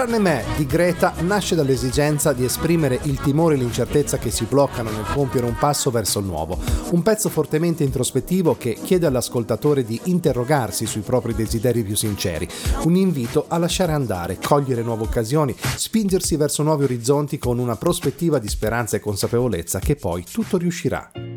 Tranne me di Greta nasce dall'esigenza di esprimere il timore e l'incertezza che si bloccano nel compiere un passo verso il nuovo. Un pezzo fortemente introspettivo che chiede all'ascoltatore di interrogarsi sui propri desideri più sinceri. Un invito a lasciare andare, cogliere nuove occasioni, spingersi verso nuovi orizzonti con una prospettiva di speranza e consapevolezza che poi tutto riuscirà.